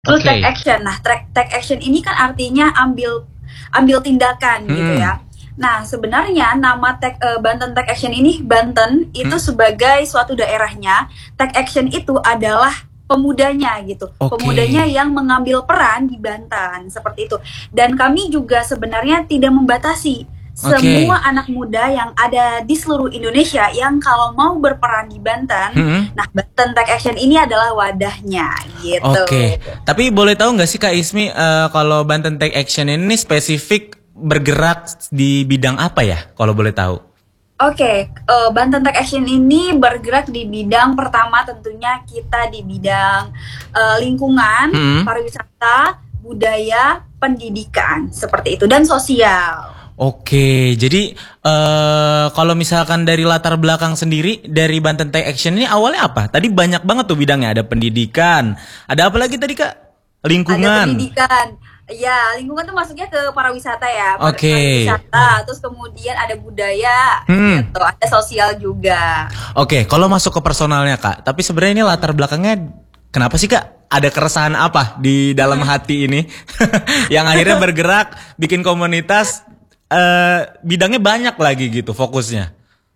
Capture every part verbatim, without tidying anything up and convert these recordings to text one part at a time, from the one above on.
Terus Oke. take action. Nah, track- take action ini kan artinya ambil ambil tindakan gitu Hmm. ya. Nah, sebenarnya nama take, eh, Banten Take Action ini, Banten itu Hmm. sebagai suatu daerahnya. Take action itu adalah pemudanya gitu. Oke. Pemudanya yang mengambil peran di Banten seperti itu. Dan kami juga sebenarnya tidak membatasi semua anak muda yang ada di seluruh Indonesia yang kalau mau berperan di Banten, Hmm. nah Banten Take Action ini adalah wadahnya gitu. Oke, tapi boleh tahu nggak sih Kak Ismi, eh, kalau Banten Take Action ini spesifik bergerak di bidang apa ya, kalau boleh tahu? Oke, eh, Banten Take Action ini bergerak di bidang pertama tentunya kita di bidang eh, lingkungan, Hmm. pariwisata, budaya, pendidikan seperti itu dan sosial. Oke, jadi eh kalau misalkan dari latar belakang sendiri dari Banten Take Action ini awalnya apa? Tadi banyak banget tuh bidangnya, ada pendidikan, ada apa lagi tadi Kak? Lingkungan. Ada pendidikan. Ya, lingkungan tuh masuknya ke pariwisata ya. Par- Oke. Pariwisata, terus kemudian ada budaya, Hmm. gitu. Ada sosial juga. Oke, kalau masuk ke personalnya Kak, tapi sebenarnya ini latar belakangnya kenapa sih Kak? Ada keresahan apa di dalam hati ini yang akhirnya bergerak bikin komunitas, eh, bidangnya banyak lagi gitu fokusnya?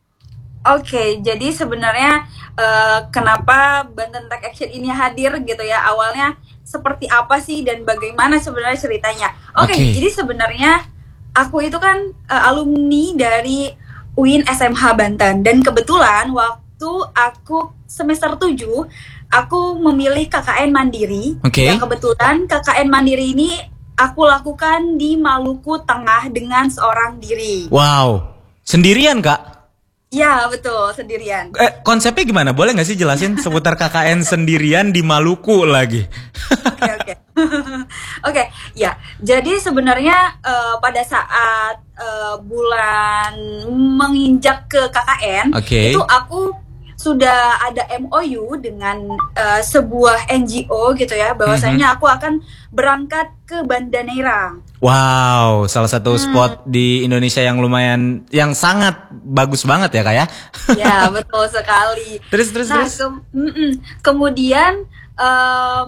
Oke, jadi sebenarnya eh, kenapa Banten Take Action ini hadir gitu ya? Awalnya seperti apa sih dan bagaimana sebenarnya ceritanya? Oke, Oke. jadi sebenarnya aku itu kan eh, alumni dari U I N S M H Banten dan kebetulan waktu aku semester tujuh aku memilih K K N Mandiri. Oke. Yang kebetulan K K N Mandiri ini aku lakukan di Maluku Tengah dengan seorang diri. Wow, sendirian Kak? Ya, betul, sendirian. Eh, konsepnya gimana? Boleh nggak sih jelasin seputar K K N sendirian di Maluku lagi? Oke oke oke ya, jadi sebenarnya eh, pada saat eh, bulan menginjak ke K K N Oke. itu aku sudah ada M O U dengan eh, sebuah N G O gitu ya, bahwasanya aku akan berangkat ke Banda Neira. Wow, salah satu Hmm. spot di Indonesia yang lumayan, yang sangat bagus banget ya Kak ya? Ya, betul sekali. Terus terus Nah, terus. ke- mm-mm. kemudian em,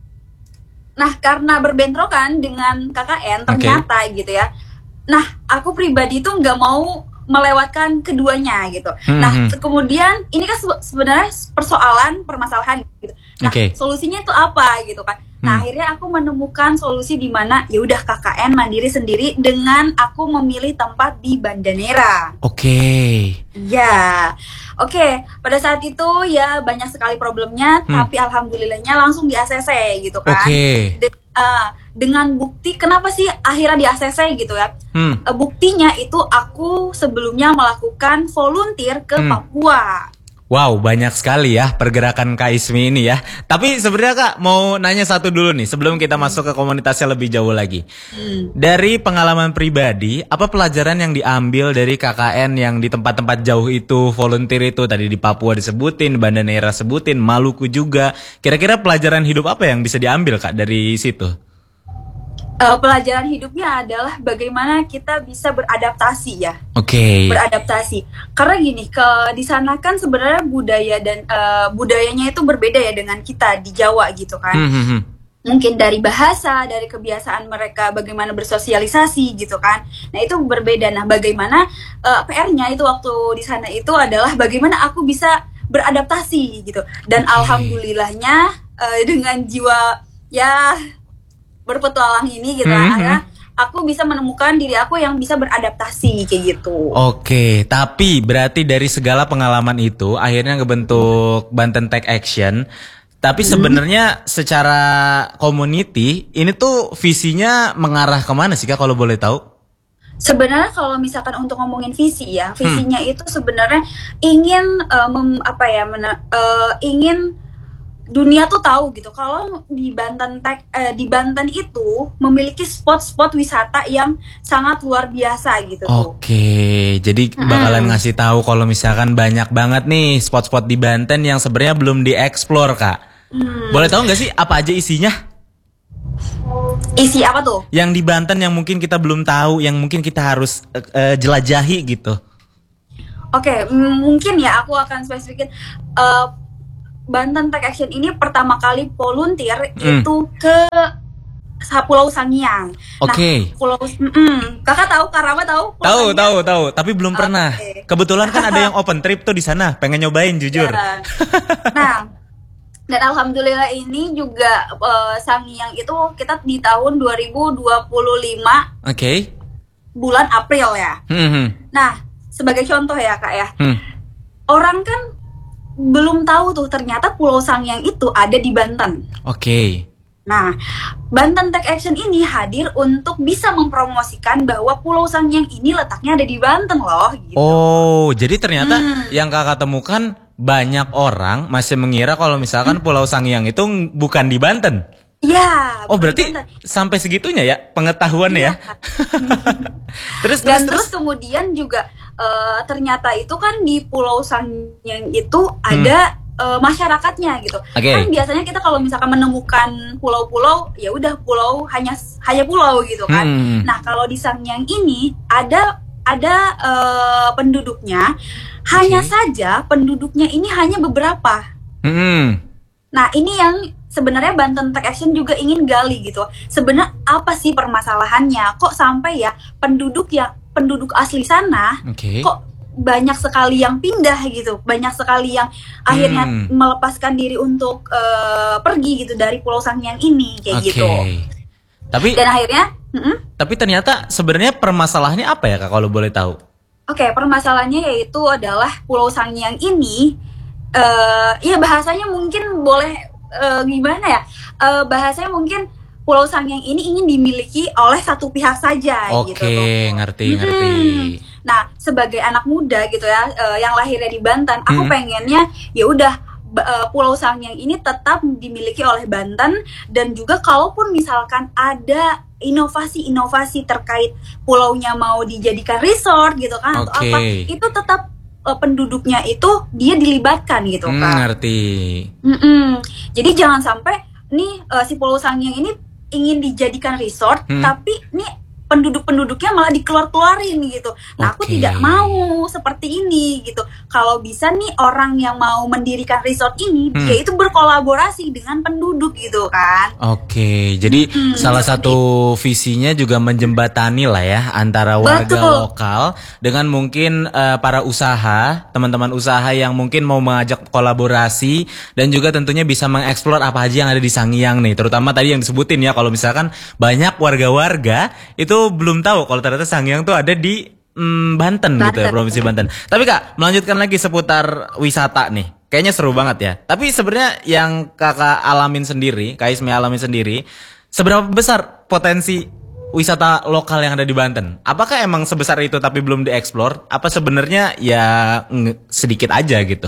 nah karena berbentrokan dengan K K N ternyata gitu ya. Nah, aku pribadi tuh nggak mau melewatkan keduanya gitu. Hmm, Nah, hmm. kemudian ini kan se- sebenarnya persoalan permasalahan gitu. Nah, Oke. solusinya itu apa gitu kan? Nah, Hmm. akhirnya aku menemukan solusi di mana ya udah K K N Mandiri sendiri dengan aku memilih tempat di Banda Neira. Oke. Ya, oke. Pada saat itu ya banyak sekali problemnya, Hmm. tapi alhamdulillahnya langsung di A C C gitu kan. Oke. De- ah, dengan bukti kenapa sih akhirnya di A C C gitu ya? Hmm. Eh, buktinya itu aku sebelumnya melakukan volunteer ke Hmm. Papua. Wow, banyak sekali ya pergerakan Kak Ismi ini ya. Tapi sebenarnya Kak mau nanya satu dulu nih sebelum kita masuk ke komunitasnya lebih jauh lagi. Hmm. Dari pengalaman pribadi, apa pelajaran yang diambil dari K K N yang di tempat-tempat jauh itu, volunteer itu, tadi di Papua disebutin, Banda Neira sebutin, Maluku juga. Kira-kira pelajaran hidup apa yang bisa diambil Kak dari situ? Eh, pelajaran hidupnya adalah bagaimana kita bisa beradaptasi ya. Oke. Beradaptasi karena gini, ke di sana kan sebenarnya budaya dan eh, budayanya itu berbeda ya dengan kita di Jawa gitu kan. Hmm, hmm, hmm. Mungkin dari bahasa, dari kebiasaan mereka bagaimana bersosialisasi gitu kan. Nah, itu berbeda. Nah, bagaimana eh, P R-nya itu waktu di sana itu adalah bagaimana aku bisa beradaptasi gitu. Dan Oke. alhamdulillahnya eh, dengan jiwa ya berpetualang ini gitu Mhm. lah, akhirnya aku bisa menemukan diri aku yang bisa beradaptasi kayak gitu. Oke, tapi berarti dari segala pengalaman itu akhirnya ngebentuk Banten Take Action. Tapi sebenarnya secara community ini tuh visinya mengarah kemana sih Kak kalau boleh tahu? Sebenarnya kalau misalkan untuk ngomongin visi ya, Hmm. visinya itu sebenarnya ingin eh, mem- apa ya, mena- eh, ingin dunia tuh tahu gitu kalau di Banten Tek- eh, di Banten itu memiliki spot-spot wisata yang sangat luar biasa gitu tuh. Oke, jadi bakalan ngasih tahu kalau misalkan banyak banget nih spot-spot di Banten yang sebenarnya belum dieksplor Kak. Hmm. Boleh tahu nggak sih apa aja isinya? Isi apa tuh? Yang di Banten yang mungkin kita belum tahu, yang mungkin kita harus eh, eh, jelajahi gitu. Oke, mm, mungkin ya aku akan spesifikin. Eh, Banten Take Action ini pertama kali volunteer Hmm. itu ke Pulau Sangiang. Oke. Okay. Nah, Pulau mm, Kakak tahu, Kak Rama tahu? Pulau tahu, Sangiang? tahu, tahu, tapi belum pernah. Okay. Kebetulan kan ada yang open trip tuh di sana, pengen nyobain jujur. Yeah. Nah, dan alhamdulillah ini juga uh, Sangiang itu kita di tahun dua ribu dua puluh lima. Oke. Okay. Bulan April ya. Mm-hmm. Nah, sebagai contoh ya Kak ya. Mm. Orang kan belum tahu tuh ternyata Pulau Sangiang itu ada di Banten. Oke. Okay. Nah, Banten Take Action ini hadir untuk bisa mempromosikan bahwa Pulau Sangiang ini letaknya ada di Banten loh. Gitu. Oh, jadi ternyata hmm. yang kakak temukan banyak orang masih mengira kalau misalkan hmm. Pulau Sangiang itu bukan di Banten. Iya. Oh, berarti Banten. Sampai segitunya ya pengetahuannya ya. terus Dan terus, terus kemudian juga uh, ternyata itu kan di Pulau Sangiang itu ada hmm. Uh, masyarakatnya gitu. Okay. Kan biasanya kita kalau misalkan menemukan pulau-pulau, ya udah pulau hanya hanya pulau gitu kan. Hmm. Nah, kalau di Sangiang ini ada ada uh, penduduknya, okay. hanya saja penduduknya ini hanya beberapa. Hmm. Nah, ini yang sebenarnya Banten Take Action juga ingin gali gitu. Sebenarnya apa sih permasalahannya? Kok sampai ya penduduk yang penduduk asli sana okay. kok banyak sekali yang pindah gitu, banyak sekali yang akhirnya hmm. melepaskan diri untuk uh, pergi gitu dari Pulau Sangiang ini kayak okay. gitu. Tapi dan akhirnya, mm-mm. tapi ternyata sebenarnya permasalahannya apa ya Kak kalau boleh tahu? Oke, okay, permasalahannya yaitu adalah Pulau Sangiang ini, uh, ya bahasanya mungkin boleh uh, gimana ya? Uh, bahasanya mungkin Pulau Sangiang ini ingin dimiliki oleh satu pihak saja. Oke, gitu. Oke, ngerti, hmm. ngerti. Nah, sebagai anak muda gitu ya, uh, yang lahirnya di Banten, aku hmm. pengennya ya udah uh, Pulau Sangiang ini tetap dimiliki oleh Banten, dan juga kalaupun misalkan ada inovasi-inovasi terkait pulaunya mau dijadikan resort gitu kan, okay. atau apa, itu tetap uh, penduduknya itu dia dilibatkan gitu hmm, kan. Ngerti. Mm-mm. Jadi jangan sampai nih uh, si Pulau Sangiang ini ingin dijadikan resort, hmm. tapi nih penduduk-penduduknya malah dikeluar-keluarin gitu. Nah, okay. aku tidak mau seperti ini gitu. Kalau bisa nih orang yang mau mendirikan resort ini, hmm. dia itu berkolaborasi dengan penduduk gitu kan. Oke, okay. jadi hmm, salah satu visinya juga menjembatani lah ya antara warga Betul. lokal dengan mungkin uh, para usaha, teman-teman usaha yang mungkin mau mengajak kolaborasi, dan juga tentunya bisa mengeksplor apa aja yang ada di Sangiang nih. Terutama tadi yang disebutin ya, kalau misalkan banyak warga-warga itu belum tahu kalau ternyata Sangiang tuh ada di mm, Banten, Banten gitu ya, Provinsi Banten. Tapi Kak, melanjutkan lagi seputar wisata nih. Kayaknya seru banget ya. Tapi sebenarnya yang Kakak alamin sendiri, Kak Ismi alamin sendiri, seberapa besar potensi wisata lokal yang ada di Banten? Apakah emang sebesar itu tapi belum dieksplor? Apa sebenarnya ya sedikit aja gitu?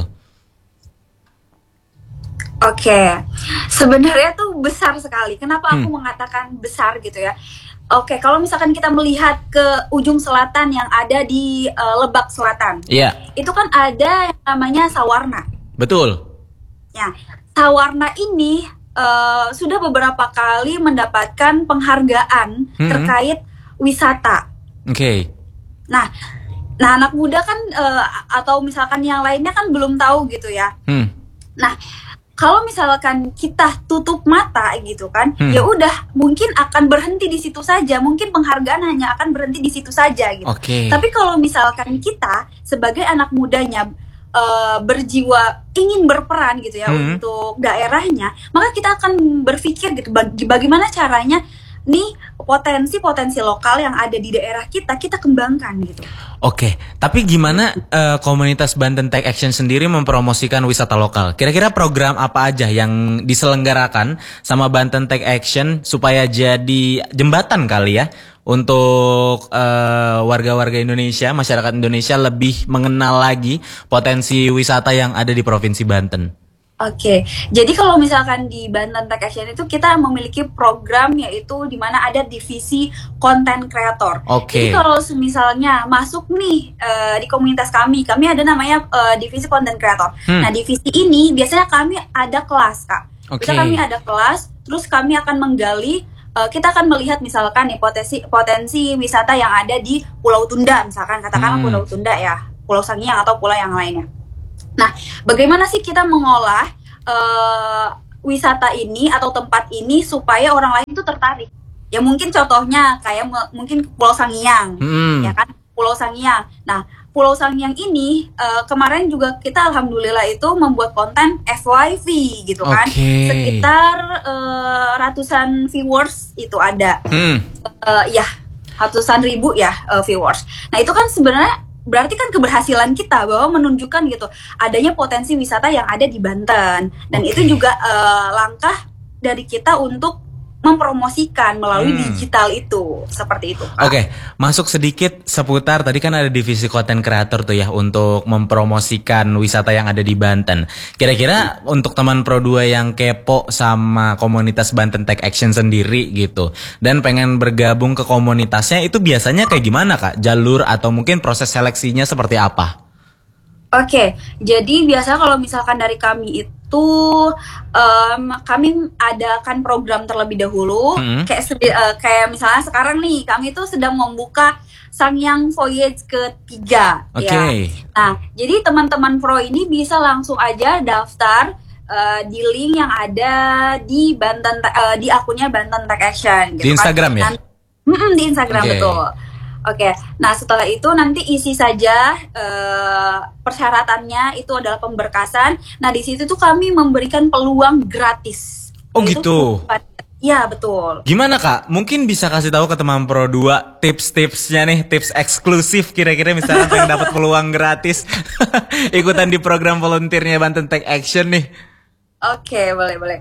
Oke, okay. Sebenarnya tuh besar sekali. Kenapa aku hmm. mengatakan besar gitu ya? Oke, okay, kalau misalkan kita melihat ke ujung selatan yang ada di uh, Lebak Selatan, yeah. itu kan ada yang namanya Sawarna. Betul. Ya, Sawarna ini uh, sudah beberapa kali mendapatkan penghargaan hmm. terkait wisata. Oke. Okay. Nah, nah anak muda kan uh, atau misalkan yang lainnya kan belum tahu gitu ya. Hmm. Nah, kalau misalkan kita tutup mata gitu kan, hmm. ya udah mungkin akan berhenti di situ saja. Mungkin penghargaan hanya akan berhenti di situ saja gitu. Okay. Tapi kalau misalkan kita sebagai anak mudanya uh, berjiwa ingin berperan gitu ya hmm. untuk daerahnya, maka kita akan berpikir gitu bag- bagaimana caranya nih potensi-potensi lokal yang ada di daerah kita kita kembangkan gitu. Oke, tapi gimana uh, komunitas Banten Take Action sendiri mempromosikan wisata lokal? Kira-kira program apa aja yang diselenggarakan sama Banten Take Action supaya jadi jembatan kali ya untuk uh, warga-warga Indonesia, masyarakat Indonesia lebih mengenal lagi potensi wisata yang ada di Provinsi Banten? Oke, jadi kalau misalkan di Banten Take Action itu kita memiliki program yaitu di mana ada divisi konten kreator. Oke. Jadi kalau misalnya masuk nih uh, di komunitas kami, kami ada namanya uh, divisi konten kreator. Hmm. Nah, divisi ini biasanya kami ada kelas, Kak. Oke. Biasanya kami ada kelas, terus kami akan menggali, uh, kita akan melihat misalkan nih potensi potensi wisata yang ada di Pulau Tunda, misalkan katakanlah hmm. Pulau Tunda ya, Pulau Sangiang atau pulau yang lainnya. Nah, bagaimana sih kita mengolah uh, wisata ini atau tempat ini supaya orang lain itu tertarik? Ya mungkin contohnya kayak mu- mungkin Pulau Sangiang, Hmm. ya kan? Pulau Sangiang. Nah, Pulau Sangiang ini uh, kemarin juga kita alhamdulillah itu membuat konten F Y V gitu kan. Oke. Sekitar uh, ratusan viewers itu ada. Hmm. Uh, ya, ratusan ribu ya uh, viewers. Nah, itu kan sebenarnya berarti kan keberhasilan kita bahwa menunjukkan gitu adanya potensi wisata yang ada di Banten, dan Oke. itu juga uh, langkah dari kita untuk mempromosikan melalui Hmm. digital itu, seperti itu. Kak. Oke, masuk sedikit seputar tadi kan ada divisi konten kreator tuh ya untuk mempromosikan wisata yang ada di Banten. Kira-kira untuk teman Pro dua yang kepo sama komunitas Banten Take Action sendiri gitu dan pengen bergabung ke komunitasnya, itu biasanya kayak gimana Kak? Jalur atau mungkin proses seleksinya seperti apa? Oke, jadi biasa kalau misalkan dari kami itu em, kami adakan program terlebih dahulu, Hmm. kayak sedi- eh, kayak misalnya sekarang nih kami itu sedang membuka Sangyang Voyage ketiga, Oke. ya. Nah, jadi teman-teman pro ini bisa langsung aja daftar eh, di link yang ada di Banten eh, di akunnya Banten Take Action. Di Instagram ya? Nan- Mm-mm, di Instagram, Oke. betul. Oke, nah setelah itu nanti isi saja eh, persyaratannya itu adalah pemberkasan. Nah di situ tuh kami memberikan peluang gratis. Oh, Yaitu gitu. bukan- Ya betul. Gimana Kak? Mungkin bisa kasih tahu ke teman Pro dua tips-tipsnya nih, tips eksklusif kira-kira misalnya pengen dapat peluang gratis ikutan di program volunteernya Banten Take Action nih. Oke, boleh boleh.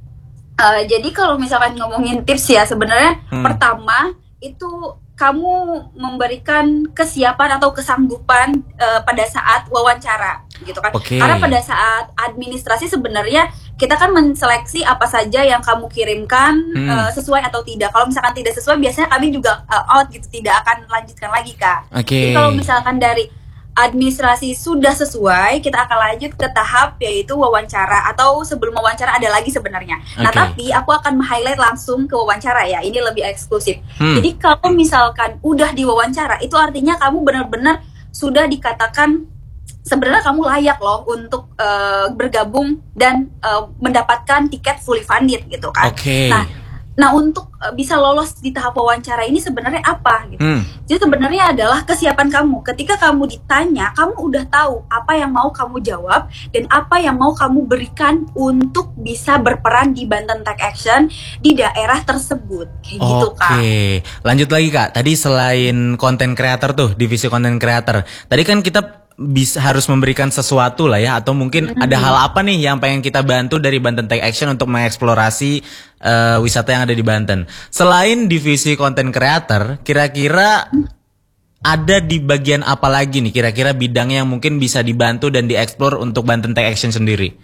Eh, jadi kalau misalkan ngomongin tips ya sebenarnya Hmm. pertama itu kamu memberikan kesiapan atau kesanggupan eh, pada saat wawancara gitu kan. Oke. Karena pada saat administrasi sebenarnya kita kan menseleksi apa saja yang kamu kirimkan Hmm. eh, sesuai atau tidak. Kalau misalkan tidak sesuai biasanya kami juga eh, out gitu, tidak akan lanjutkan lagi Kak. Oke. Jadi kalau misalkan dari administrasi sudah sesuai, kita akan lanjut ke tahap yaitu wawancara, atau sebelum wawancara ada lagi sebenarnya. Nah, Oke. tapi aku akan highlight langsung ke wawancara ya. Ini lebih eksklusif. Hmm. Jadi kalau misalkan udah diwawancara, itu artinya kamu benar-benar sudah dikatakan sebenarnya kamu layak loh untuk eh, bergabung dan eh, mendapatkan tiket fully funded gitu kan. Oke. Nah, nah untuk eh, bisa lolos di tahap wawancara ini sebenarnya apa gitu. Hmm. Jadi sebenarnya adalah kesiapan kamu. Ketika kamu ditanya, kamu udah tahu apa yang mau kamu jawab dan apa yang mau kamu berikan untuk bisa berperan di Banten Take Action di daerah tersebut. Kayak gitu, Oke, Kak. lanjut lagi Kak. Tadi selain konten creator tuh, divisi konten creator. Tadi kan kita bisa harus memberikan sesuatu lah ya, atau mungkin ada hal apa nih yang pengen kita bantu dari Banten Take Action untuk mengeksplorasi eh, wisata yang ada di Banten. Selain divisi konten creator, kira-kira ada di bagian apa lagi nih? Kira-kira bidang yang mungkin bisa dibantu dan dieksplor untuk Banten Take Action sendiri.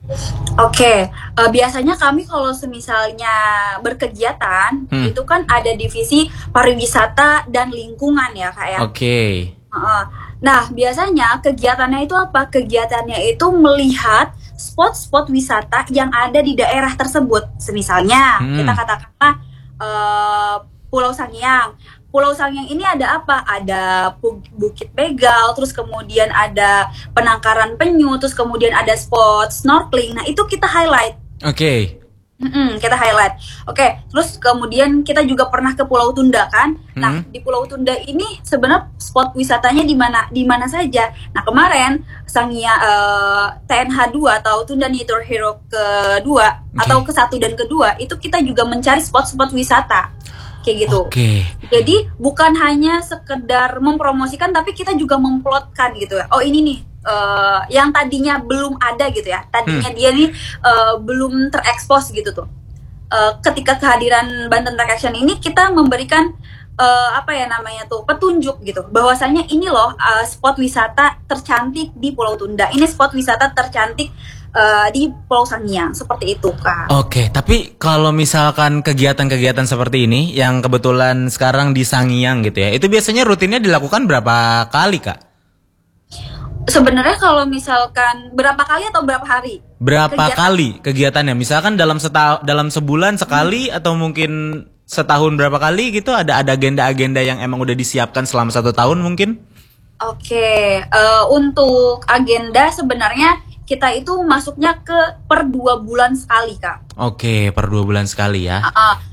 Oke, eh, biasanya kami kalau semisalnya berkegiatan, Hmm. itu kan ada divisi pariwisata dan lingkungan ya, Kak ya. Oke. Heeh. Nah, biasanya kegiatannya itu apa? Kegiatannya itu melihat spot-spot wisata yang ada di daerah tersebut. Semisalnya, Hmm. kita katakanlah eh, Pulau Sangiang. Pulau Sangiang ini ada apa? Ada Pu- Bukit Begal, terus kemudian ada penangkaran penyu, terus kemudian ada spot snorkeling. Nah, itu kita highlight. Oke. Mm-mm, kita highlight. Oke, terus kemudian kita juga pernah ke Pulau Tunda kan. Nah, Hmm. di Pulau Tunda ini sebenarnya spot wisatanya di mana di mana saja. Nah, kemarin Sangia eh, T N H dua atau Tunda Nature Hero kedua Oke. atau ke satu dan kedua itu kita juga mencari spot-spot wisata. Kayak gitu. Oke. Jadi bukan hanya sekedar mempromosikan, tapi kita juga memplotkan gitu ya. Oh ini nih eh, yang tadinya belum ada gitu ya. Tadinya Hmm. dia nih eh, belum terekspos gitu tuh. Eh, ketika kehadiran Banten Take Action ini kita memberikan eh, apa ya namanya tuh petunjuk gitu. Bahwasanya ini loh eh, spot wisata tercantik di Pulau Tunda. Ini spot wisata tercantik eh, di Pulau Sangiang. Seperti itu Kak. Oke, tapi kalau misalkan kegiatan-kegiatan seperti ini yang kebetulan sekarang di Sangiang gitu ya, itu biasanya rutinnya dilakukan berapa kali Kak? Sebenarnya kalau misalkan berapa kali atau berapa hari? Berapa Kegiatan- kali kegiatannya? Misalkan dalam seta dalam sebulan sekali atau mungkin setahun berapa kali gitu? Ada ada agenda-agenda yang emang udah disiapkan selama satu tahun mungkin? Oke, eh, untuk agenda sebenarnya kita itu masuknya ke per dua bulan sekali Kak. Oke, per dua bulan sekali ya. Ah, ah. Cuman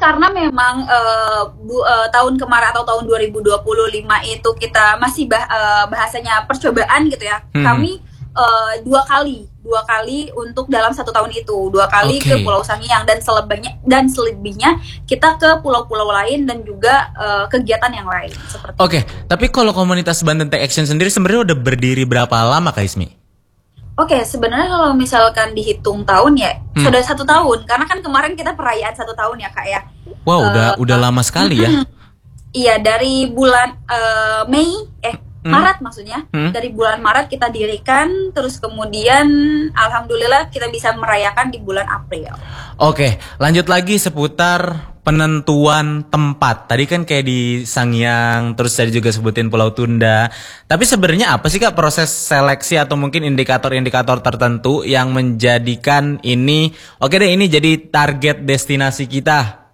karena memang uh, bu, uh, tahun kemarin atau tahun dua ribu dua puluh lima itu kita masih bah, uh, bahasanya percobaan gitu ya. Hmm. Kami uh, dua kali, dua kali untuk dalam satu tahun itu, dua kali okay. ke Pulau Sangiang dan selebihnya dan selebihnya kita ke pulau-pulau lain dan juga uh, kegiatan yang lain. Oke, okay. Tapi kalau komunitas Banten Take Action sendiri sebenarnya udah berdiri berapa lama Kak Ismi? Oke, okay, sebenarnya kalau misalkan dihitung tahun ya hmm. sudah satu tahun, karena kan kemarin kita perayaan satu tahun ya Kak ya. Wow, uh, udah udah lama sekali ya. Iya, dari bulan uh, Mei, eh hmm. Maret maksudnya, hmm. dari bulan Maret kita dirikan, terus kemudian alhamdulillah kita bisa merayakan di bulan April. Oke, okay, lanjut lagi seputar penentuan tempat. Tadi kan kayak di Sangiang, terus tadi juga sebutin Pulau Tunda. Tapi sebenarnya apa sih Kak proses seleksi atau mungkin indikator-indikator tertentu yang menjadikan ini, oke deh ini jadi target destinasi kita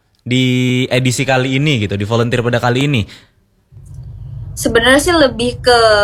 di edisi kali ini gitu, di volunteer pada kali ini? Sebenarnya sih lebih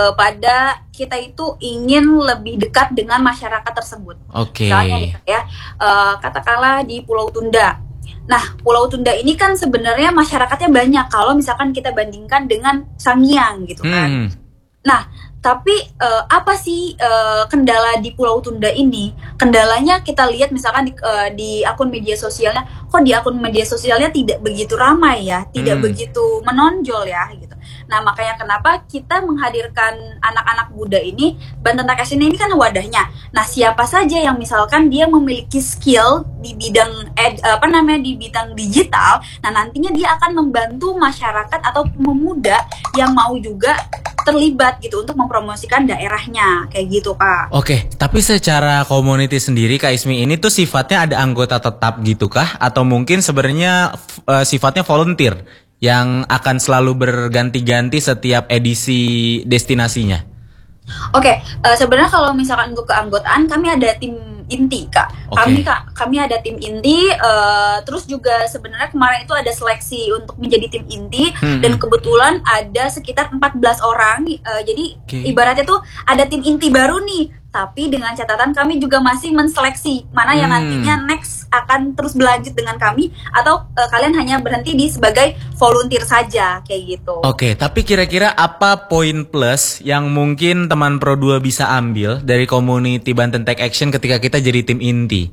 kepada kita itu ingin lebih dekat dengan masyarakat tersebut. Oke. Okay. Misalnya ya, uh, katakanlah di Pulau Tunda. Nah, Pulau Tunda ini kan sebenarnya masyarakatnya banyak kalau misalkan kita bandingkan dengan Sangiang gitu kan. Hmm. Nah, tapi uh, apa sih uh, kendala di Pulau Tunda ini? Kendalanya kita lihat misalkan di, uh, di akun media sosialnya, kok di akun media sosialnya tidak begitu ramai ya, tidak hmm. begitu menonjol ya gitu. Nah, makanya kenapa kita menghadirkan anak-anak muda ini, Banten Take Action ini kan wadahnya. Nah, siapa saja yang misalkan dia memiliki skill di bidang ed, apa namanya di bidang digital, nah nantinya dia akan membantu masyarakat atau pemuda yang mau juga terlibat gitu untuk mempromosikan daerahnya kayak gitu Kak. Oke, tapi secara community sendiri Kak Ismi ini tuh sifatnya ada anggota tetap gitu kah? Atau mungkin sebenarnya uh, sifatnya volunteer yang akan selalu berganti-ganti setiap edisi destinasinya? Oke, uh, sebenarnya kalau misalkan untuk keanggotaan kami ada tim inti Kak. Okay. Kami Kak, kami ada tim inti. Uh, terus juga sebenarnya kemarin itu ada seleksi untuk menjadi tim inti hmm. dan kebetulan ada sekitar empat belas orang. Uh, jadi okay. ibaratnya tuh ada tim inti baru nih. Tapi dengan catatan kami juga masih menseleksi mana yang hmm. nantinya next akan terus berlanjut dengan kami atau uh, kalian hanya berhenti di sebagai volunteer saja kayak gitu. Oke, okay, tapi kira-kira apa poin plus yang mungkin teman Pro dua bisa ambil dari community Banten Take Action ketika kita jadi tim inti?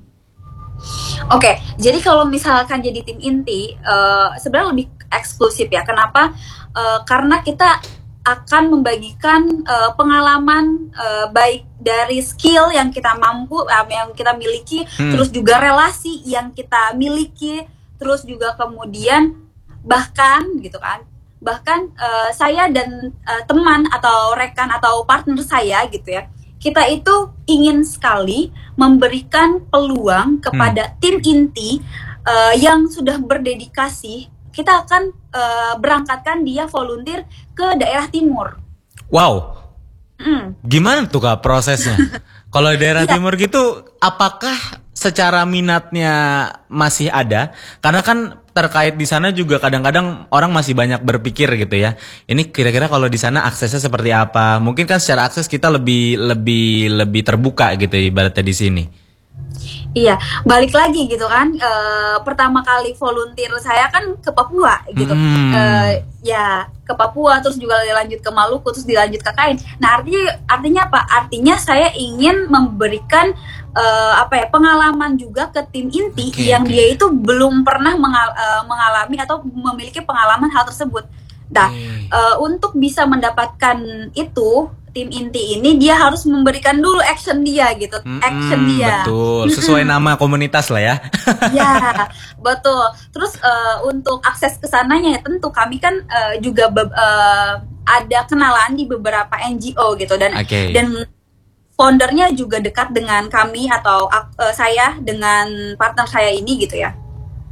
Oke, okay, jadi kalau misalkan jadi tim inti uh, sebenarnya lebih eksklusif ya. Kenapa? Uh, karena kita akan membagikan uh, pengalaman uh, baik dari skill yang kita mampu, uh, yang kita miliki, hmm. terus juga relasi yang kita miliki, terus juga kemudian bahkan gitu kan, bahkan uh, saya dan uh, teman atau rekan atau partner saya gitu ya, kita itu ingin sekali memberikan peluang kepada hmm. tim inti uh, yang sudah berdedikasi. Kita akan uh, berangkatkan dia volunteer ke daerah timur. Wow, mm. gimana tuh Kak prosesnya? Kalau daerah yeah. timur gitu, apakah secara minatnya masih ada? Karena kan terkait di sana juga kadang-kadang orang masih banyak berpikir gitu ya. Ini kira-kira kalau di sana aksesnya seperti apa? Mungkin kan secara akses kita lebih lebih lebih terbuka gitu ibaratnya di sini. Iya, balik lagi gitu kan. E, pertama kali volunteer saya kan ke Papua gitu. Hmm. E, ya ke Papua, terus juga lanjut ke Maluku, terus dilanjut ke Kain. Nah artinya artinya apa? Artinya saya ingin memberikan e, apa ya pengalaman juga ke tim inti okay, yang okay. dia itu belum pernah mengal, e, mengalami atau memiliki pengalaman hal tersebut. Nah okay. e, untuk bisa mendapatkan itu, tim inti ini dia harus memberikan dulu action dia gitu, mm-hmm, action dia. Betul, sesuai mm-hmm. nama komunitas lah ya. Ya, betul. Terus uh, untuk akses ke sananya ya tentu kami kan uh, juga be- uh, ada kenalan di beberapa N G O gitu dan okay. dan foundernya juga dekat dengan kami atau uh, saya dengan partner saya ini gitu ya.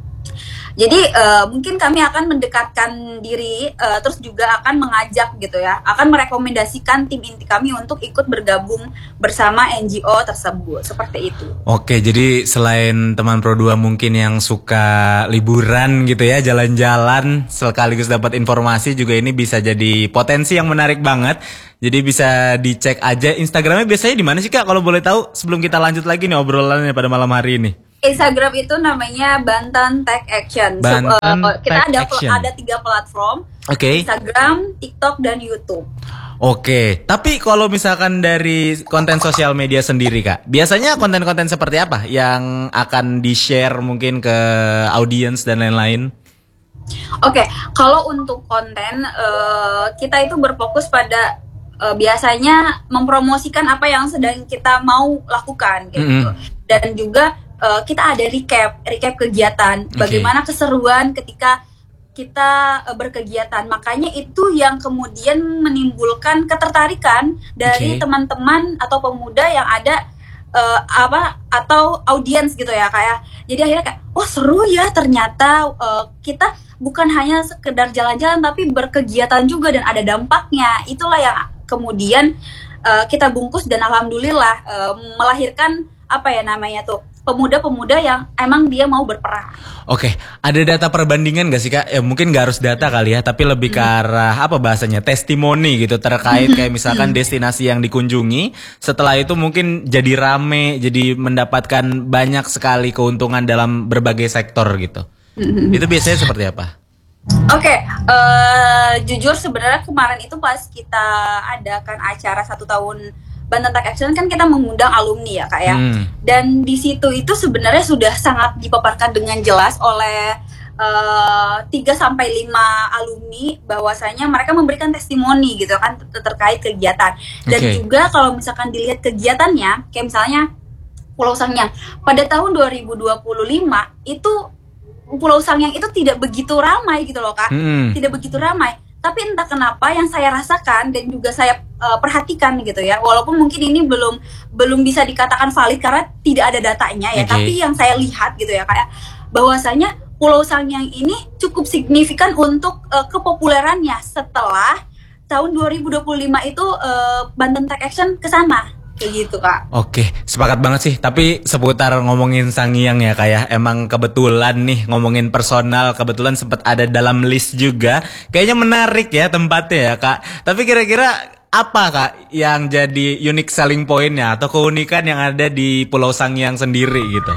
Jadi uh, mungkin kami akan mendekatkan diri, uh, terus juga akan mengajak gitu ya, akan merekomendasikan tim inti kami untuk ikut bergabung bersama N G O tersebut, seperti itu. Oke, jadi selain teman Pro dua mungkin yang suka liburan gitu ya, jalan-jalan sekaligus dapat informasi juga ini bisa jadi potensi yang menarik banget. Jadi bisa dicek aja Instagramnya biasanya di mana sih Kak kalau boleh tahu sebelum kita lanjut lagi nih obrolannya pada malam hari ini. Instagram itu namanya Banten Tech Action. So, Banten uh, kita Tech ada Action. ada tiga platform. Oke. Instagram, TikTok, dan YouTube. Oke, tapi kalau misalkan dari konten sosial media sendiri Kak, biasanya konten-konten seperti apa yang akan di-share mungkin ke audiens dan lain-lain? Oke, kalau untuk konten uh, kita itu berfokus pada uh, biasanya mempromosikan apa yang sedang kita mau lakukan gitu. Mm-hmm. Dan juga uh, kita ada recap, recap kegiatan, Okay. bagaimana keseruan ketika kita uh, berkegiatan. Makanya itu yang kemudian menimbulkan ketertarikan dari Okay. teman-teman atau pemuda yang ada uh, apa atau audiens gitu ya kayak. Jadi akhirnya kayak, oh seru ya ternyata uh, kita bukan hanya sekedar jalan-jalan tapi berkegiatan juga dan ada dampaknya. Itulah yang kemudian uh, kita bungkus dan alhamdulillah uh, melahirkan apa ya namanya tuh pemuda-pemuda yang emang dia mau berperan. Oke, ada data perbandingan gak sih Kak? Ya mungkin gak harus data kali ya, tapi lebih ke arah apa bahasanya, testimoni gitu terkait kayak misalkan destinasi yang dikunjungi. Setelah itu mungkin jadi rame, jadi mendapatkan banyak sekali keuntungan dalam berbagai sektor gitu. Itu biasanya seperti apa? Oke, okay, uh, jujur sebenarnya kemarin itu pas kita adakan acara satu tahun Banten Tech Action kan kita mengundang alumni ya kak ya, Hmm. dan di situ itu sebenarnya sudah sangat dipaparkan dengan jelas oleh uh, tiga sampai lima alumni bahwasanya mereka memberikan testimoni gitu kan ter- terkait kegiatan. Dan Oke. juga kalau misalkan dilihat kegiatannya, kayak misalnya Pulau Sangyang pada tahun dua ribu dua puluh lima itu Pulau Sangyang itu tidak begitu ramai gitu loh kak, Hmm. tidak begitu ramai. Tapi entah kenapa yang saya rasakan dan juga saya uh, perhatikan gitu ya, walaupun mungkin ini belum belum bisa dikatakan valid karena tidak ada datanya ya, Oke. tapi yang saya lihat gitu ya kayak bahwasanya Pulau Sangyang ini cukup signifikan untuk uh, kepopulerannya setelah tahun dua ribu dua puluh lima itu uh, Banten Tech Action ke sana. Kayak gitu kak. Oke, sepakat banget sih. Tapi seputar ngomongin Sangiang ya kayak emang kebetulan nih ngomongin personal, kebetulan sempat ada dalam list juga. Kayaknya menarik ya tempatnya ya kak. Tapi kira-kira apa kak yang jadi unique selling point-nya atau keunikan yang ada di Pulau Sangiang sendiri gitu?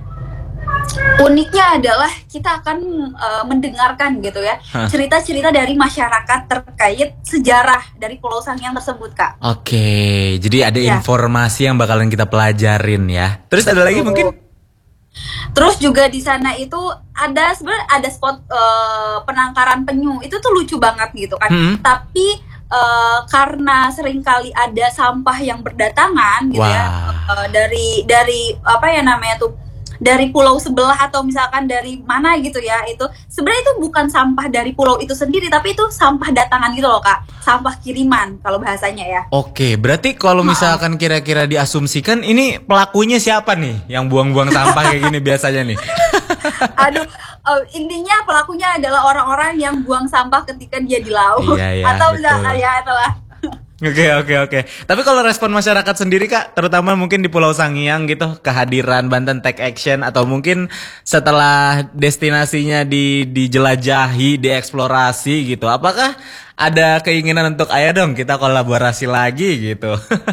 Uniknya adalah kita akan uh, mendengarkan gitu ya Hah. cerita-cerita dari masyarakat terkait sejarah dari Pulau Sangyang tersebut kak. Oke, jadi ada Ya. informasi yang bakalan kita pelajarin ya. Terus ada lagi Betul. mungkin? Terus juga di sana itu ada sebenarnya ada spot uh, penangkaran penyu itu tuh lucu banget gitu kan. Hmm. Tapi uh, karena seringkali ada sampah yang berdatangan gitu ya Wah. uh, dari dari apa ya namanya tuh dari pulau sebelah atau misalkan dari mana gitu ya, itu sebenarnya itu bukan sampah dari pulau itu sendiri tapi itu sampah datangan gitu loh kak, sampah kiriman kalau bahasanya ya. Oke, berarti kalau misalkan kira-kira diasumsikan ini pelakunya siapa nih yang buang-buang sampah kayak gini biasanya nih? Aduh, uh, intinya pelakunya adalah orang-orang yang buang sampah ketika dia di laut. Iya, iya, atau enggak betul. ya itulah. Oke oke oke. Tapi kalau respon masyarakat sendiri kak, terutama mungkin di Pulau Sangiang gitu, kehadiran Banten Tech Action atau mungkin setelah destinasinya di dijelajahi, dieksplorasi gitu, apakah ada keinginan untuk ayo dong kita kolaborasi lagi gitu?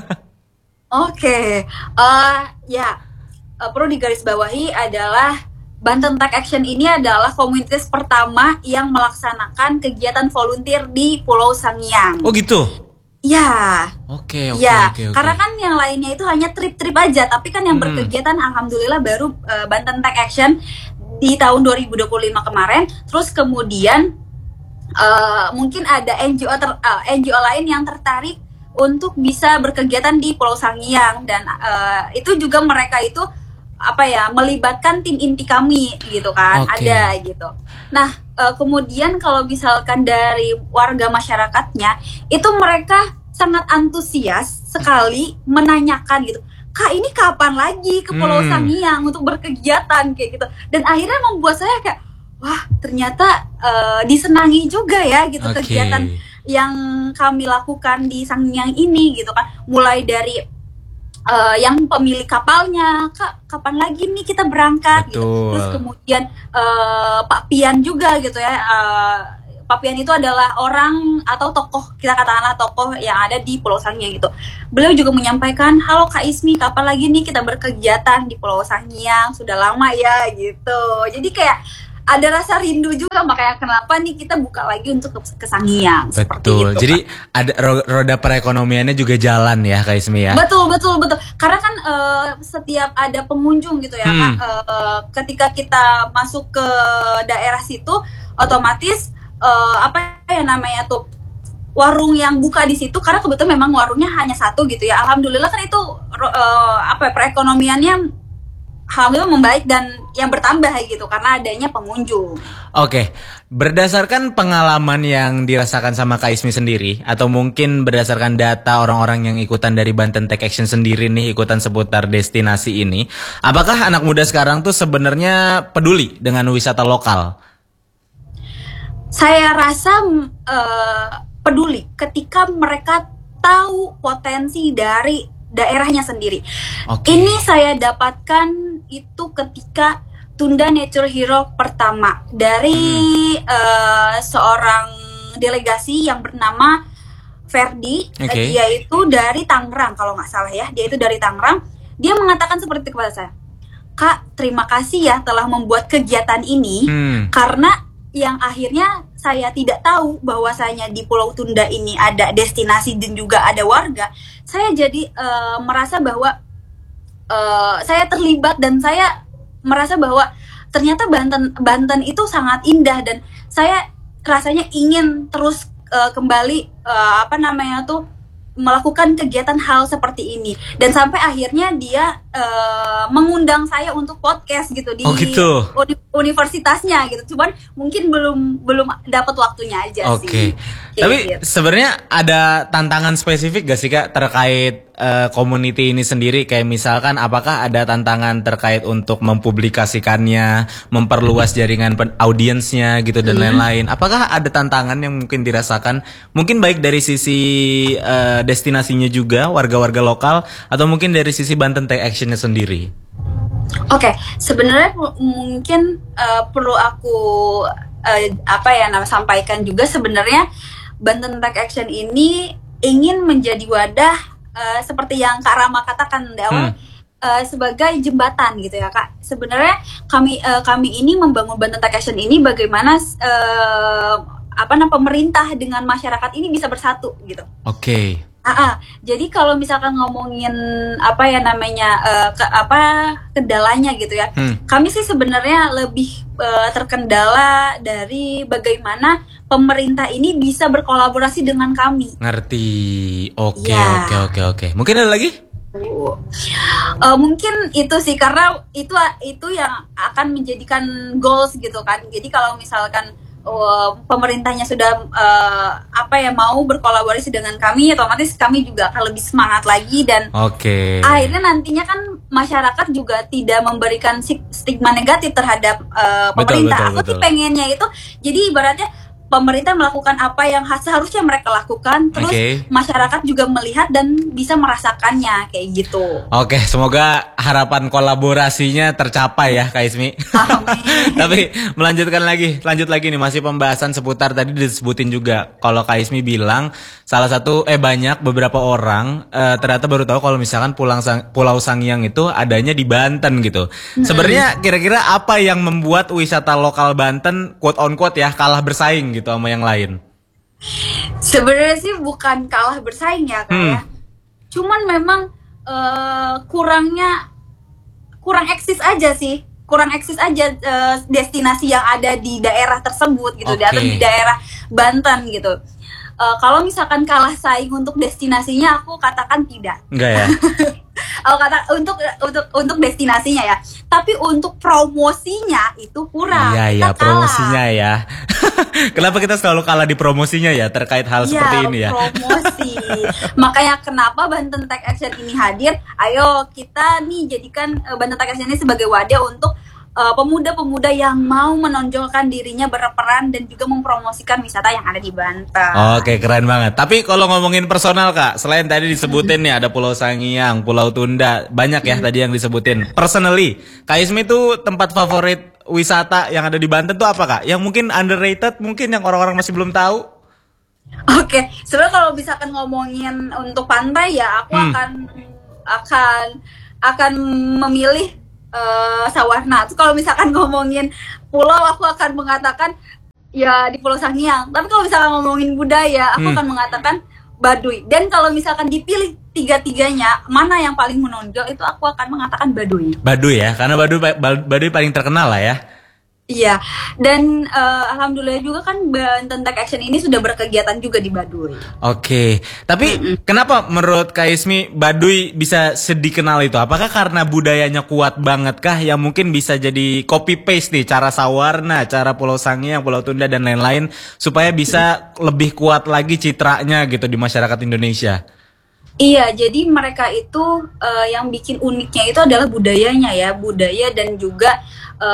Oke, eh ya eh, perlu digarisbawahi adalah Banten Tech Action ini adalah komunitas pertama yang melaksanakan kegiatan volunteer di Pulau Sangiang. Oh gitu. Ya, Oke oke ya, oke oke. karena kan yang lainnya itu hanya trip-trip aja, tapi kan yang Hmm. berkegiatan alhamdulillah baru eh, Banten Tech Action di tahun dua ribu dua puluh lima kemarin. Terus kemudian eh, mungkin ada N G O ter, eh, N G O lain yang tertarik untuk bisa berkegiatan di Pulau Sangiang dan eh, itu juga mereka itu apa ya melibatkan tim inti kami gitu kan, Oke. ada gitu. Nah eh, kemudian kalau misalkan dari warga masyarakatnya itu mereka sangat antusias sekali menanyakan gitu, kak ini kapan lagi ke Pulau Hmm. Sangiang untuk berkegiatan kayak gitu, dan akhirnya membuat saya kayak wah ternyata eh, disenangi juga ya gitu Oke. kegiatan yang kami lakukan di Sangiang ini gitu kan, mulai dari eh, yang pemilik kapalnya, kak kapan lagi nih kita berangkat gitu. Betul. Terus kemudian eh, Pak Pian juga gitu ya, eh, Papian itu adalah orang atau tokoh, kita katakanlah tokoh yang ada di Pulau Sangiang gitu. Beliau juga menyampaikan, halo Kak Ismi, kapan lagi nih kita berkegiatan di Pulau Sangiang? Sudah lama ya gitu. Jadi kayak ada rasa rindu juga, makanya kenapa nih kita buka lagi untuk ke, ke Sangiang. Betul. Itu, jadi Kak. ada roda perekonomiannya juga jalan ya Kak Ismi ya. Betul betul betul. Karena kan uh, setiap ada pengunjung gitu ya, hmm. Kak, uh, ketika kita masuk ke daerah situ, otomatis uh, apa ya namanya tuh warung yang buka di situ, karena kebetulan memang warungnya hanya satu gitu ya. Alhamdulillah kan itu uh, apa perekonomiannya alhamdulillah membaik dan yang bertambah gitu karena adanya pengunjung. Oke, berdasarkan pengalaman yang dirasakan sama Kak Ismi sendiri, atau mungkin berdasarkan data orang-orang yang ikutan dari Banten Take Action sendiri nih, ikutan seputar destinasi ini, apakah anak muda sekarang tuh sebenarnya peduli dengan wisata lokal? Saya rasa uh, peduli ketika mereka tahu potensi dari daerahnya sendiri. Okay. Ini saya dapatkan itu ketika Tunda Nature Hero pertama dari hmm. uh, seorang delegasi yang bernama Ferdi. Okay. Dia itu dari Tangerang kalau nggak salah ya. Dia itu dari Tangerang. Dia mengatakan seperti itu kepada saya, Kak, terima kasih ya telah membuat kegiatan ini hmm. karena yang akhirnya saya tidak tahu bahwasanya di Pulau Tunda ini ada destinasi dan juga ada warga. Saya jadi uh, merasa bahwa uh, saya terlibat dan saya merasa bahwa ternyata Banten Banten itu sangat indah dan saya rasanya ingin terus uh, kembali uh, apa namanya tuh melakukan kegiatan hal seperti ini dan sampai akhirnya dia uh, mengundang saya untuk podcast gitu di oh gitu. uni- universitasnya gitu, cuman mungkin belum belum dapat waktunya aja okay. sih. Tapi gitu. Sebenarnya ada tantangan spesifik gak sih Kak terkait uh, community ini sendiri, kayak misalkan apakah ada tantangan terkait untuk mempublikasikannya, memperluas jaringan pen- audiensnya gitu dan hmm. lain-lain. Apakah ada tantangan yang mungkin dirasakan, mungkin baik dari sisi uh, destinasinya juga warga-warga lokal atau mungkin dari sisi Banten Take Action-nya sendiri? Oke, okay. Sebenarnya mungkin uh, perlu aku uh, apa ya nama sampaikan juga, sebenarnya Banten Take Action ini ingin menjadi wadah uh, seperti yang Kak Rama katakan di awal hmm. uh, sebagai jembatan gitu ya Kak. Sebenarnya kami uh, kami ini membangun Banten Take Action ini bagaimana uh, apa namanya pemerintah dengan masyarakat ini bisa bersatu gitu. Oke. Okay. Ah, ah, jadi kalau misalkan ngomongin apa ya namanya uh, ke apa kendalanya gitu ya, hmm. kami sih sebenarnya lebih uh, terkendala dari bagaimana pemerintah ini bisa berkolaborasi dengan kami. Ngerti? Oke ya. oke oke oke. Mungkin ada lagi? Uh, mungkin itu sih karena itu itu yang akan menjadikan goals gitu kan. Jadi kalau misalkan Uh, pemerintahnya sudah uh, apa ya mau berkolaborasi dengan kami, otomatis kami juga akan lebih semangat lagi dan okay. akhirnya nantinya kan masyarakat juga tidak memberikan stigma negatif terhadap uh, pemerintah. Betul, betul, Aku betul. sih pengennya itu jadi ibaratnya pemerintah melakukan apa yang seharusnya mereka lakukan, terus okay. masyarakat juga melihat dan bisa merasakannya kayak gitu. Oke, okay, semoga harapan kolaborasinya tercapai ya Kak Ismi. Tapi melanjutkan lagi, lanjut lagi nih masih pembahasan seputar tadi disebutin juga kalau Kak Ismi bilang salah satu eh banyak beberapa orang eh, ternyata baru tahu kalau misalkan Pulau Sang, Pulau Sangiang itu adanya di Banten gitu. Hmm. Sebenarnya kira-kira apa yang membuat wisata lokal Banten quote on quote ya kalah bersaing gitu sama yang lain? Sebenarnya sih bukan kalah bersaing ya Kak hmm. ya. Cuman memang uh, kurangnya kurang eksis aja sih. Kurang eksis aja uh, destinasi yang ada di daerah tersebut gitu, okay. atau di daerah Banten gitu. Uh, kalau misalkan kalah saing untuk destinasinya, aku katakan tidak. Enggak ya. Aku kata untuk untuk untuk destinasinya ya. Tapi untuk promosinya itu kurang. Iya iya promosinya ya. Kenapa kita selalu kalah di promosinya ya terkait hal ya, seperti ini ya? Promosi. Makanya kenapa Banten Take Action ini hadir? Ayo kita nih jadikan uh, Banten Take Action ini sebagai wadah untuk Uh, pemuda-pemuda yang mau menonjolkan dirinya berperan dan juga mempromosikan wisata yang ada di Banten. Oke, keren banget. Tapi kalau ngomongin personal Kak, selain tadi disebutin nih ada Pulau Sangiang, Pulau Tunda, banyak ya hmm. tadi yang disebutin. Personally, Kak Ismi tuh tempat favorit wisata yang ada di Banten tuh apa Kak? Yang mungkin underrated, mungkin yang orang-orang masih belum tahu? Oke, sebenarnya kalau misalkan ngomongin untuk pantai ya, aku Hmm. akan akan akan memilih eh, Sawarna. Terus kalau misalkan ngomongin pulau, aku akan mengatakan ya di Pulau Sangiang. Tapi kalau misalkan ngomongin budaya, aku Hmm. akan mengatakan Baduy. Dan kalau misalkan dipilih tiga-tiganya, mana yang paling menonjol, itu aku akan mengatakan Baduy. Baduy ya, karena Baduy Baduy paling terkenal lah ya. Iya, dan eh, alhamdulillah juga kan Banten Tech Action ini sudah berkegiatan juga di Baduy. Oke, tapi kenapa menurut Kak Ismi Baduy bisa sedikenal itu? Apakah karena budayanya kuat banget kah yang mungkin bisa jadi copy paste nih cara Sawarna, cara Pulau Sangiang, Pulau Tunda dan lain-lain supaya bisa lebih kuat lagi citranya gitu di masyarakat Indonesia? Iya, jadi mereka itu eh, yang bikin uniknya itu adalah budayanya ya, budaya dan juga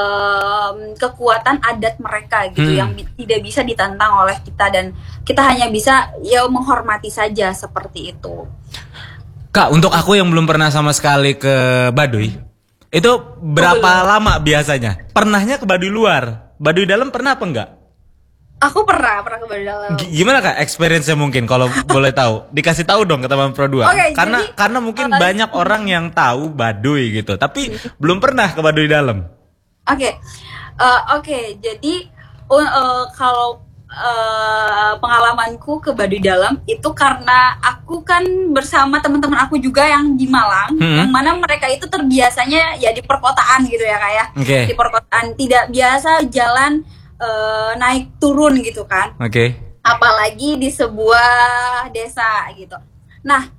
em, kekuatan adat mereka gitu Hmm. yang bi- tidak bisa ditantang oleh kita dan kita hanya bisa ya menghormati saja seperti itu. Kak, untuk aku yang belum pernah sama sekali ke Baduy, itu berapa lama biasanya? Pernahnya ke Baduy luar, Baduy dalam pernah apa enggak? Aku pernah pernah ke Baduy Dalam. G- Gimana Kak experience-nya mungkin kalau boleh tahu? Dikasih tahu dong ke teman Pro dua. Oke, karena jadi, karena mungkin uh, banyak orang yang tahu Baduy gitu, tapi belum pernah ke Baduy dalam. Oke, Eh, oke. Jadi uh, uh, kalau uh, pengalamanku ke Baduy Dalam itu karena aku kan bersama teman-teman aku juga yang di Malang, Hmm. yang mana mereka itu terbiasanya ya di perkotaan gitu ya kayak Oke. di perkotaan tidak biasa jalan uh, naik turun gitu kan, Oke. apalagi di sebuah desa gitu. Nah,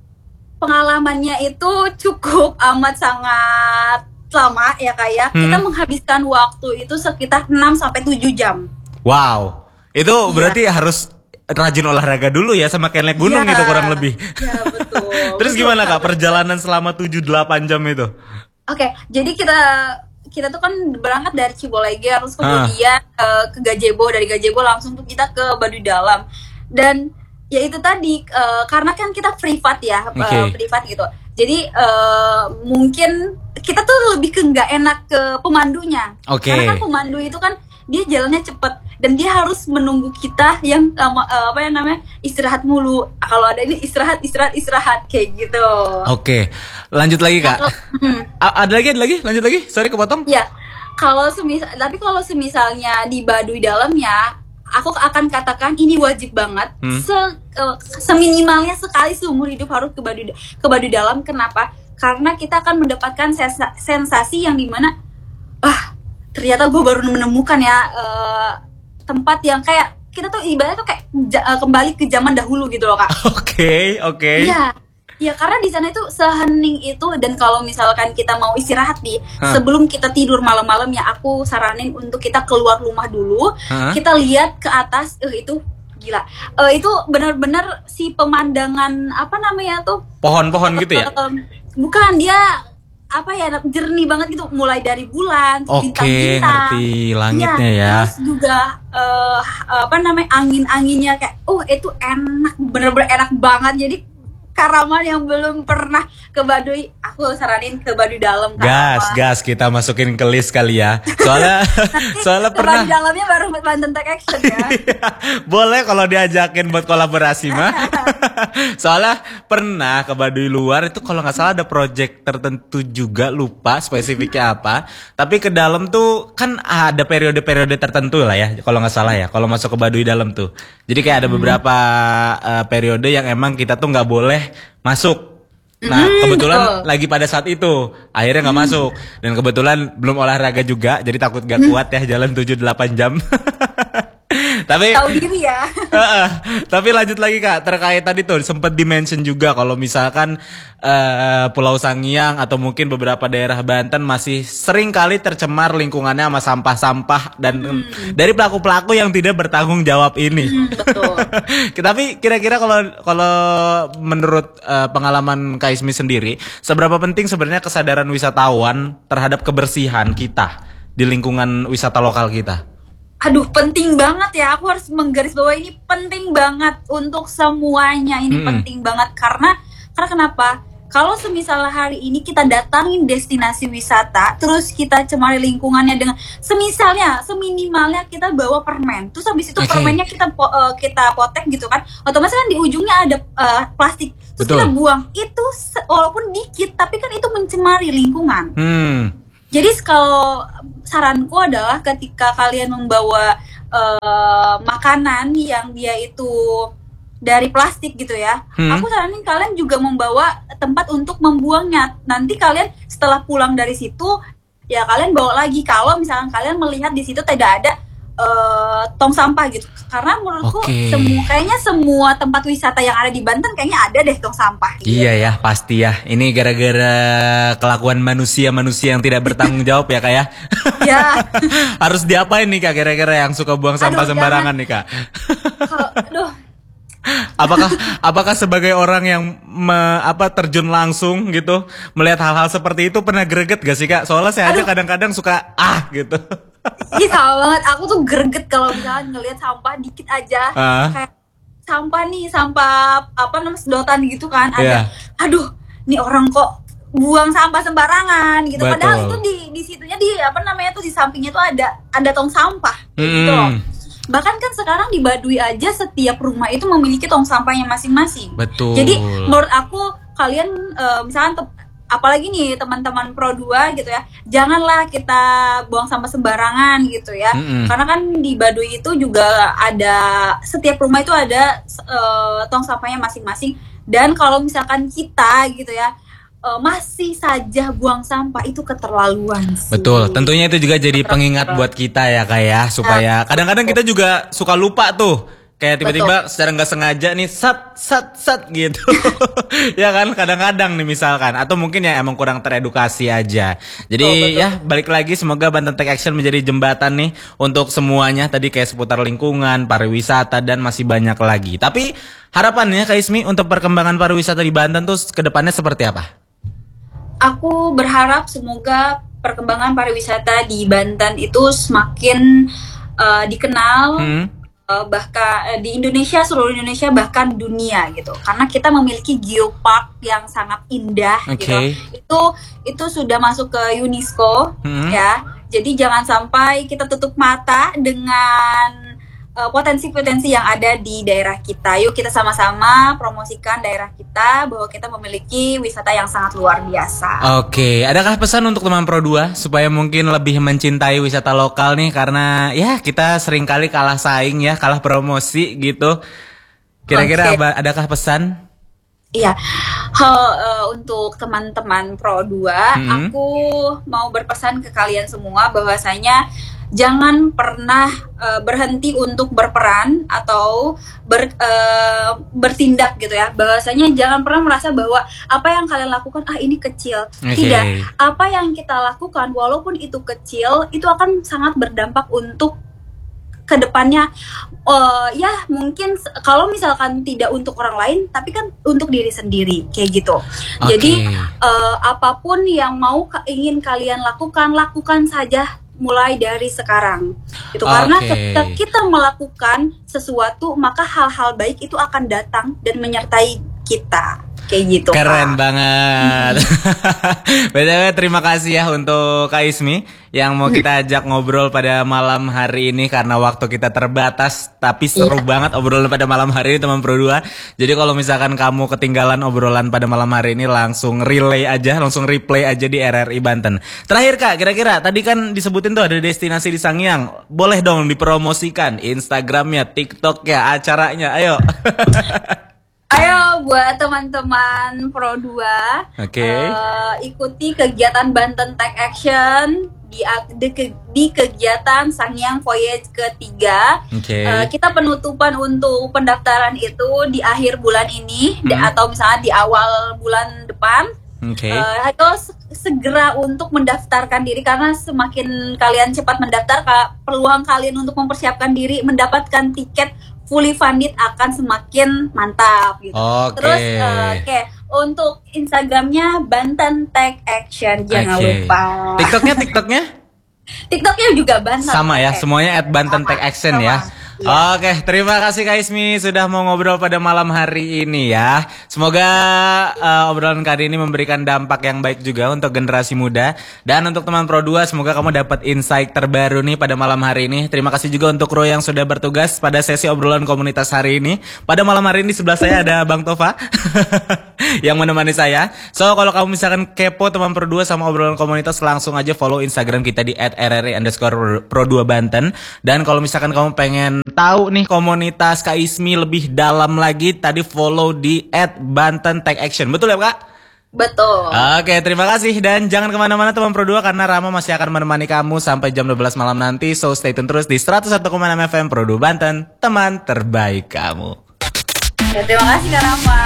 pengalamannya itu cukup amat sangat lama ya kayak Hmm. kita menghabiskan waktu itu sekitar enam sampai tujuh jam. Wow. Itu Iya. berarti harus rajin olahraga dulu ya sama kayak naik gunung Iya. gitu kurang lebih. Ya betul. Terus Betul gimana Kak banget. perjalanan selama tujuh delapan jam itu? Oke, jadi kita kita tuh kan berangkat dari Cibolege terus kemudian eh, ke Gazebo, dari Gazebo langsung tuh kita ke Baduy Dalam. Dan ya itu tadi eh, karena kan kita privat ya, eh, Oke. privat gitu. Jadi eh, mungkin kita tuh lebih ke nggak enak ke pemandunya. Oke. Karena kan pemandu itu kan dia jalannya cepet dan dia harus menunggu kita yang eh, eh, apa ya namanya istirahat mulu. Kalau ada ini istirahat istirahat istirahat kayak gitu. Oke. Lanjut lagi Kak. Hmm. A- ada lagi ada lagi? Lanjut lagi? Sorry kepotong. Ya, kalau semisal, tapi kalau semisalnya di Baduy Dalamnya, aku akan katakan ini wajib banget. Hmm. Se, eh, seminimalnya sekali seumur hidup harus ke Baduy ke Baduy Dalam. Kenapa? Karena kita akan mendapatkan sensa- sensasi yang dimana, ah, ternyata gue baru menemukan ya eh, tempat yang kayak kita tuh ibaratnya tuh kayak ja- eh, kembali ke zaman dahulu gitu loh kak. Oke, oke. Iya, ya karena di sana itu sehening itu dan kalau misalkan kita mau istirahat nih Hah. sebelum kita tidur malam-malam ya aku saranin untuk kita keluar rumah dulu, Hah? kita lihat ke atas, eh itu gila, Eh itu benar-benar si pemandangan apa namanya tuh? Pohon-pohon gitu ya? Em, bukan dia apa ya jernih banget gitu mulai dari bulan, Oke, bintang-bintang. ngerti langitnya Iya, ya. Terus juga eh, apa namanya angin-anginnya kayak, oh itu enak, bener-bener enak banget. Jadi Karaman yang belum pernah ke Baduy, aku saranin ke Baduy Dalam. Gas, Karaman. gas kita masukin ke list kali ya. Soalnya soalnya Ke pernah Baduy Dalamnya baru Banten Tech Action ya. boleh kalau diajakin buat kolaborasi mah. Soalnya pernah ke Baduy luar itu kalau nggak salah ada project tertentu juga lupa spesifiknya apa. Tapi ke dalam tuh kan ada periode-periode tertentu lah ya kalau nggak salah ya. Kalau masuk ke Baduy dalam tuh. Jadi kayak ada beberapa uh, periode yang emang kita tuh nggak boleh masuk. Nah Hmm, kebetulan betul. lagi pada saat itu akhirnya nggak masuk dan kebetulan belum olahraga juga jadi takut gak kuat ya jalan tujuh delapan jam. Tapi Tahu diri ya. Heeh. Tapi lanjut lagi Kak, terkait tadi tuh sempat dimention juga kalau misalkan eh, Pulau Sangiang atau mungkin beberapa daerah Banten masih sering kali tercemar lingkungannya sama sampah-sampah dan dari pelaku-pelaku yang tidak bertanggung jawab ini. Hmm, betul. Tapi kira-kira kalau kalau menurut eh, pengalaman Kak Ismi sendiri, seberapa penting sebenarnya kesadaran wisatawan terhadap kebersihan kita di lingkungan wisata lokal kita? Aduh, penting banget ya. Aku harus menggarisbawahi ini penting banget untuk semuanya. Ini Mm-mm. penting banget karena karena kenapa? kalau semisal hari ini kita datangin destinasi wisata, terus kita cemari lingkungannya dengan semisalnya, seminimalnya kita bawa permen, terus habis itu Oke. permennya kita po- eh, kita potek gitu kan, otomatis kan di ujungnya ada eh, plastik, terus Betul. kita buang itu se- walaupun dikit, tapi kan itu mencemari lingkungan. Hmm. Jadi kalau saranku adalah ketika kalian membawa eh, makanan yang dia itu dari plastik gitu ya, Hmm. aku saranin kalian juga membawa tempat untuk membuangnya. Nanti kalian setelah pulang dari situ, ya kalian bawa lagi. Kalau misalkan kalian melihat di situ tidak ada eh, tong sampah gitu, karena menurutku Oke. semua kayaknya semua tempat wisata yang ada di Banten kayaknya ada deh tong sampah. Gitu. Iya ya, pasti ya. Ini gara-gara kelakuan manusia-manusia yang tidak bertanggung jawab ya, Kak ya. Ya. Harus diapain nih, Kak, kira-kira yang suka buang sampah Aduh, sembarangan nih, Kak? Kalau, aduh. Apakah apakah sebagai orang yang me- apa terjun langsung gitu melihat hal-hal seperti itu pernah greget gak sih, Kak? Soalnya saya aja Aduh. kadang-kadang suka ah gitu. Ih sama banget, aku tuh greget kalau misalnya ngelihat sampah dikit aja. Ah. Kayak sampah nih, sampah apa namanya sedotan gitu kan Iya. ada. Aduh, nih orang kok buang sampah sembarangan gitu. Betul. Padahal itu di di situnya di apa namanya tuh di sampingnya tuh ada ada tong sampah kayak gitu loh. Mm. Bahkan kan sekarang di Baduy aja setiap rumah itu memiliki tong sampahnya masing-masing. Betul. Jadi menurut aku kalian eh, misalkan te- apalagi nih teman-teman Pro dua gitu ya, janganlah kita buang sampah sembarangan gitu ya. Mm-mm. Karena kan di Baduy itu juga ada setiap rumah itu ada eh, tong sampahnya masing-masing. Dan kalau misalkan kita gitu ya eh, masih saja buang sampah itu keterlaluan sih. Betul, tentunya itu juga jadi pengingat buat kita ya, Kak ya, supaya kadang-kadang kita juga suka lupa tuh. Kayak tiba-tiba secara nggak sengaja nih sat sat sat gitu. Ya kan, kadang-kadang nih misalkan, atau mungkin ya emang kurang teredukasi aja. Jadi Oh, betul. ya balik lagi, semoga Banten Take Action menjadi jembatan nih untuk semuanya, tadi kayak seputar lingkungan, pariwisata, dan masih banyak lagi. Tapi harapannya Kak Ismi untuk perkembangan pariwisata di Banten tuh kedepannya seperti apa? Aku berharap semoga perkembangan pariwisata di Banten itu semakin eh, dikenal, Hmm? eh, bahkan eh, di Indonesia, seluruh Indonesia, bahkan dunia gitu. Karena kita memiliki geopark yang sangat indah Oke. gitu. Itu itu sudah masuk ke UNESCO Hmm. ya. Jadi jangan sampai kita tutup mata dengan eh, potensi-potensi yang ada di daerah kita. Yuk kita sama-sama promosikan daerah kita bahwa kita memiliki wisata yang sangat luar biasa. Oke, adakah pesan untuk teman Pro dua supaya mungkin lebih mencintai wisata lokal nih, karena ya kita seringkali kalah saing ya, kalah promosi gitu. Kira-kira Oke. apa- adakah pesan? Iya, hal eh, untuk teman-teman Pro dua, Mhm. aku mau berpesan ke kalian semua bahwasanya jangan pernah eh, berhenti untuk berperan atau ber, eh, bertindak gitu ya. Bahwasanya jangan pernah merasa bahwa apa yang kalian lakukan ah ini kecil. Oke. Tidak, apa yang kita lakukan walaupun itu kecil itu akan sangat berdampak untuk kedepannya. Eh, ya mungkin s- kalau misalkan tidak untuk orang lain, tapi kan untuk diri sendiri kayak gitu. Jadi eh, apapun yang mau ka- ingin kalian lakukan, lakukan saja mulai dari sekarang. Itu karena Oke. ketika kita melakukan sesuatu, maka hal-hal baik itu akan datang dan menyertai kita. Kayak gitu. Keren Kak. banget. B T W terima kasih ya untuk Kak Ismi yang mau kita ajak ngobrol pada malam hari ini, karena waktu kita terbatas, tapi seru Iya. banget obrolan pada malam hari ini teman Pro dua. Jadi kalau misalkan kamu ketinggalan obrolan pada malam hari ini, langsung relay aja, langsung replay aja di R R I Banten. Terakhir Kak, kira-kira tadi kan disebutin tuh ada destinasi di Sangiang. Boleh dong dipromosikan Instagramnya, TikToknya, acaranya, ayo. Ayo buat teman-teman Pro dua, Oke. eh, ikuti kegiatan Banten Take Action di, di, ke- di kegiatan Sangiang Voyage ketiga. Oke. Eh, kita penutupan untuk pendaftaran itu di akhir bulan ini di- Hmm. atau misalnya di awal bulan depan. Oke. Eh, ayo se- segera untuk mendaftarkan diri, karena semakin kalian cepat mendaftar, ka- peluang kalian untuk mempersiapkan diri mendapatkan tiket fully funded akan semakin mantap gitu. Oke. Terus eh, oke, untuk Instagramnya Banten Take Action, jangan Oke. lupa. TikToknya, TikToknya TikToknya juga Banten. sama ya, Take semuanya at Banten Sama, Take Action sama. ya. Oke, terima kasih Kak Ismi sudah mau ngobrol pada malam hari ini ya. Semoga uh, obrolan kali ini memberikan dampak yang baik juga untuk generasi muda. Dan untuk teman Pro dua, semoga kamu dapat insight terbaru nih pada malam hari ini. Terima kasih juga untuk Ro yang sudah bertugas pada sesi obrolan komunitas hari ini. Pada malam hari ini sebelah saya ada Bang Tova yang menemani saya. So, kalau kamu misalkan kepo teman Pro dua sama obrolan komunitas, langsung aja follow Instagram kita di at r r i underscore pro dua banten. Dan kalau misalkan kamu pengen tahu nih komunitas Kak Ismi lebih dalam lagi, tadi follow di at banten take action. Betul ya Kak? Betul. Oke, terima kasih. Dan jangan kemana-mana teman Pro dua, karena Rama masih akan menemani kamu sampai jam dua belas malam nanti. So stay tune terus di seratus satu koma enam F M Pro dua Banten, teman terbaik kamu. Ya, terima kasih Kak Rama.